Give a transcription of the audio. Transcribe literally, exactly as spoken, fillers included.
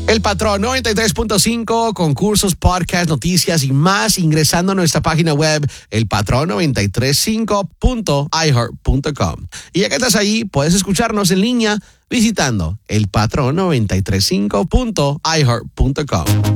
El Patrón noventa y tres punto cinco, concursos, podcasts, noticias y más ingresando a nuestra página web, el patrón noventa y tres punto cinco punto i heart punto com. Y ya que estás ahí, puedes escucharnos en línea visitando el patrón noventa y tres punto cinco punto i heart punto com.